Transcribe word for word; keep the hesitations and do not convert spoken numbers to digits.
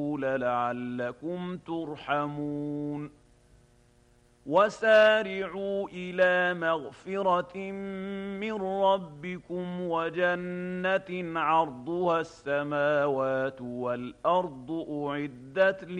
لعلكم ترحمون وسارعوا إلى مغفرة من ربكم وجنة عرضها السماوات والأرض أعدت